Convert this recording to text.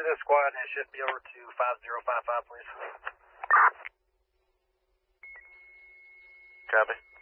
this squad and shift me over to 5055, please. Copy.